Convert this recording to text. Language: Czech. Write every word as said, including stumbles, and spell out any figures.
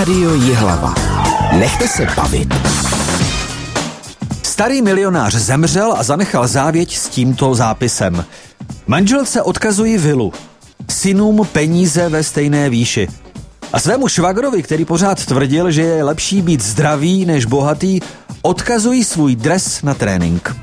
Rádio Jihlava. Nechte se bavit. Starý milionář zemřel a zanechal závěť s tímto zápisem. Manželce odkazuji vilu, synům peníze ve stejné výši. A svému švagrovi, který pořád tvrdil, že je lepší být zdravý než bohatý, odkazují svůj dres na trénink.